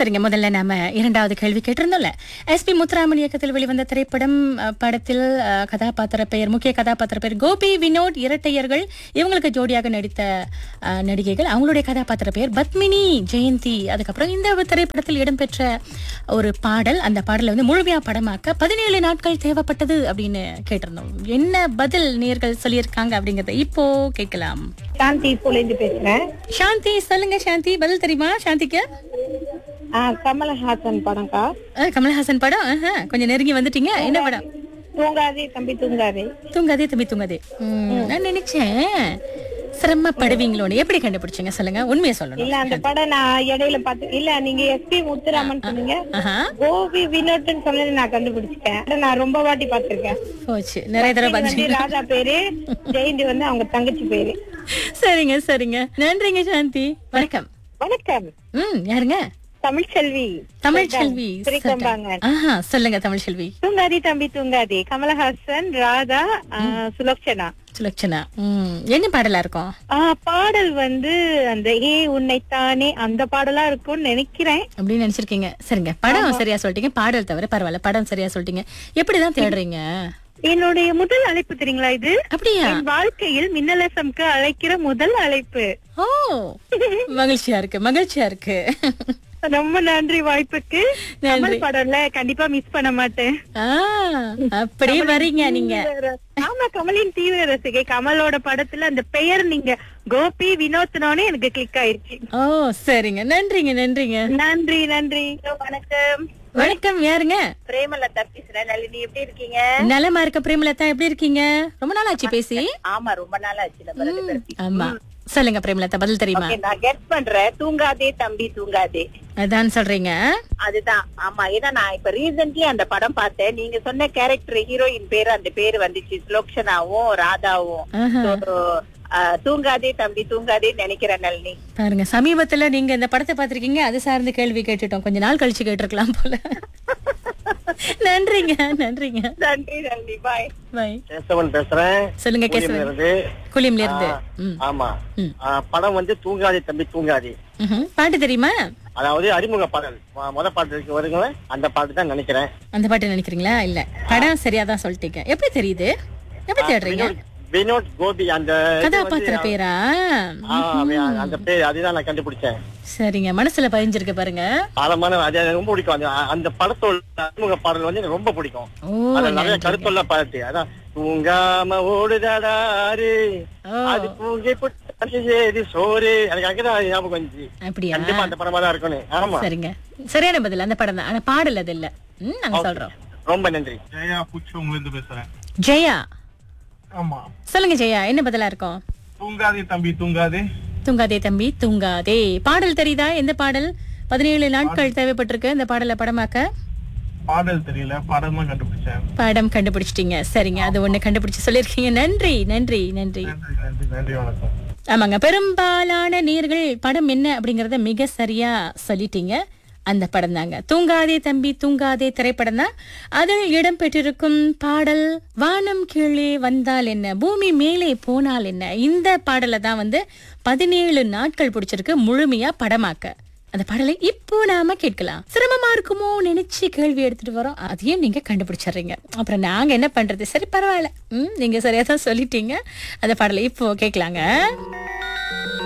சரிங்க, முதல்ல நாம இரண்டாவது கேள்வி கேட்டிருந்தோம்ல. எஸ்பி முத்துராமன் இயக்கத்தில் வெளிவந்த திரைப்படம், படத்தில் கதாபாத்திர பெயர், முக்கிய கதாபாத்திர பெயர் கோபி வினோத் இரட்டையர்கள். இவங்களுக்கு ஜோடியாக நடித்த நடிகைகள், அவங்களுடைய கதாபாத்திர பெயர் பத்மினி ஜெயந்தி. அதுக்கப்புறம் இந்த திரைப்படத்தில் இடம்பெற்ற ஒரு பாடல், அந்த பாடலை வந்து முழுமையா படமாக்க 17 நாட்கள் தேவைப்பட்டது அப்படின்னு கேட்டிருந்தோம். என்ன பதில் நேர்கள் சொல்லியிருக்காங்க அப்படிங்கறத இப்போ கேட்கலாம். சாந்தி இப்போலேருந்து பேசுறேன். சாந்தி, சொல்லுங்க சாந்தி, பதில் தெரியுமா சாந்திக்கு? கமலஹாசன் படம்க்கா. கமலஹாசன் படம். கொஞ்சம் நெருங்கி வந்துட்டீங்க. என்ன படம்? தூங்காதே தம்பி தூங்காதே. தூங்காதே தம்பி தூங்காதே. நான் நினைச்சேன் சிரமப்படுவீங்களோன்னு. எப்படி கண்டுபிடிச்சீங்க சொல்லுங்க, உண்மையை சொல்லணும். இல்ல, அந்த படம் நான் இடையில பாத்து. இல்ல, நீங்க எஸ்பி முத்துராமன் சொன்னீங்க, கோபி வினோட்னு சொன்னது நான் கண்டுபிடிச்சிட்டேன். நான் ரொம்ப வாட்டி பாத்திருக்கேன். போச்சு, நிறைய தடவை வந்து ராஜா பேரு, ஜெயந்தி வந்து அவங்க தங்கச்சி பேரு. சரிங்க சரிங்க, நன்றிங்க சாந்தி. வணக்கம். வணக்கம். யாருங்க? தமிழ்செல்வி. தமிழ்செல்வி சொல்லுங்க. தமிழ்செல்வி. தூங்காதே தம்பி தூங்காதே, கமலஹாசன், ராதா, சுலக்ஷனா. சுலக்ஷனா. என்ன பாடலா இருக்கும்? பாடல் வந்து அந்த ஏ உன்னைத்தானே அந்த பாடலா இருக்கும்னு நினைக்கிறேன். அப்படின்னு நினைச்சிருக்கீங்க. சரிங்க, படம் சரியா சொல்லிட்டீங்க. பாடல் தவிர பரவாயில்ல, படம் சரியா சொல்லிட்டீங்க. எப்படிதான் தேடுறீங்க? என்னுடைய முதல் அழைப்பு தெரியுங்களா இது? அப்படியா? என் வாழ்க்கையில் மின்னலசம்க்கு அழைக்கிற முதல் அழைப்பு. ஓ, மகிழ்ச்சியா இருக்கு, மகிழ்ச்சியா இருக்கு. ரொம்ப நன்றி வாய்ப்புக்கு. கமல் படம்ல கண்டிப்பா மிஸ் பண்ண மாட்டேன். அப்படி வரீங்க நீங்க? ஆமா, கமலின் தீவிர ரசிகை. கமலோட படத்துல அந்த பெயர் நீங்க கோபி வினோத்னோனே எனக்கு கிளிக் ஆயிருச்சு. ஓ சரிங்க, நன்றிங்க நன்றிங்க. நன்றி நன்றி. வணக்கம். வணக்கம், யாருங்க? பிரேமலதா பேசுறேன். நளினி, எப்படி இருக்கீங்க? நலமா இருக்க பிரேமலதா, எப்படி இருக்கீங்க? ரொம்ப நாள் ஆச்சு பேசி. ஆமா, ரொம்ப நாள் ஆச்சு. ஆமா, சொல்லுங்க பிரேமலதா, பதில் தெரியுமா? நான் கெஸ் பண்றேன். தூங்காதே தம்பி தூங்காதே. அதான் சொல்றீங்க? அதுதான். ஆமா, ஏன்னா நான் இப்ப ரீசென்ட்லி அந்த படம் பார்த்தேன். நீங்க சொன்ன கேரக்டர் ஹீரோயின் பேரு, அந்த பேரு வந்துச்சு, சுலோக்ஷனாவும் ராதாவும். தூங்காதே தம்பி தூங்காதே நினைக்கிறேன் நளினி. பாருங்க, சமீபத்துல நீங்க இந்த படத்தை பாத்திருக்கீங்க, அது சார்ந்த கேள்வி கேட்டுட்டோம். கொஞ்ச நாள் கழிச்சு கேட்டிருக்கலாம் போல. நன்றிங்க நன்றிங்க. நன்றி நன்றி. பாய் பாய். கேசவன் பேசுறேன். சொல்லுங்க கேசவன். குளிம்ல இருந்து. ஆமா, படம் வந்து தூங்காதே தம்பி தூங்காதே. பாட்டு தெரியுமா? அதாவது அறிமுக பாடல், முத பாட்டு இருக்கு வருங்க, அந்த பாட்டு தான் நினைக்கிறேன். அந்த பாட்டு நினைக்கிறீங்களா? இல்ல, படம் சரியாதான் சொல்லிட்டீங்க. எப்படி தெரியுது? எப்படி தேடுறீங்க? வினோத் கோபி அந்த கதாபாத்திர பேரா? அந்த பேர் அதுதான் நான் கண்டுபிடிச்சேன். சரிங்க, மனசுல பதிஞ்சிருக்கு பாருங்க. ஆழமான, அது ரொம்ப பிடிக்கும். அந்த படத்தோட அறிமுக பாடல் வந்து எனக்கு ரொம்ப பிடிக்கும். அது நிறைய கருத்துள்ள பாட்டு. அதான் தூங்காம ஓடுதாடாரு, அது தூங்கி புட்டு சோறு, எனக்கு அங்கதான் ஞாபகம் வந்துச்சு. அப்படியா? கண்டிப்பா அந்த படமா தான் இருக்கணும். ஆமா, சரிங்க, சரியான பதில். அந்த படம் தான், ஆனா பாடல் அது இல்ல. நாங்க சொல்றோம். ரொம்ப நன்றி. ஜெயா புச்சவங்க இருந்து பேசுறேன். ஜெயா. ஆமா, சொல்லுங்க ஜெயா, என்ன பதிலா இருக்கும்? தூங்காதே தம்பி தூங்காதே. தூங்காதே தம்பி தூங்காதே. பாடல் தெரியுதா? எந்த பாடல்? 17 நாட்கள் தேவைப்பட்டிருக்கு இந்த பாடலை படமாக்க. பாடல் தெரியல, படம் தான் கண்டுபிடிச்சேன். படம் கண்டுபிடிச்சிட்டீங்க. சரிங்க, அது ஒண்ணு கண்டுபிடிச்சு சொல்லிருக்கீங்க. நன்றி நன்றி நன்றி. நன்றி, வணக்கம். ஆமாங்க, பெரும்பாலான நேர்கள் படம் என்ன அப்படிங்கறத மிக சரியா சொல்லிட்டீங்க. அந்த படம் தாங்க தூங்காதே தம்பி தூங்காதே திரைப்படம் தான். அதில் இடம்பெற்றிருக்கும் பாடல் வானம் கீழே வந்தால் என்ன, பூமி மேலே போனால் என்ன. இந்த பாடலை தான் வந்து 17 நாட்கள் பிடிச்சிருக்கு முழுமையா படமாக்க. அந்த பாடலை இப்போ நாம கேட்கலாம். சிரமமா இருக்குமோ நினைச்சு கேள்வி எடுத்துட்டு வரோம், அதையும் நீங்க கண்டுபிடிச்சிடுறீங்க. அப்புறம் நாங்க என்ன பண்றது? சரி, பரவாயில்ல, நீங்க சரியா தான் சொல்லிட்டீங்க. அந்த பாடலை இப்போ கேட்கலாங்க.